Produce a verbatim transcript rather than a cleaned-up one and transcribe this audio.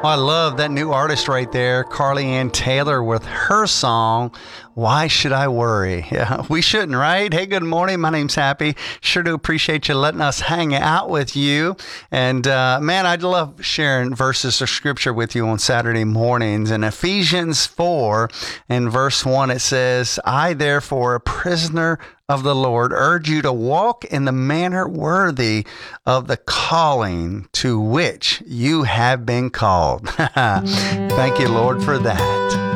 I love that new artist right there, Carly Ann Taylor, with her song, Why Should I Worry? Yeah, we shouldn't, right? Hey, good morning. My name's Happy. Sure do appreciate you letting us hang out with you. And uh, man, I'd love sharing verses of scripture with you on Saturday mornings. In Ephesians four, in verse one, it says, I therefore, a prisoner of the Lord, urge you to walk in the manner worthy of the calling to which you have been called. Thank you, Lord, for that.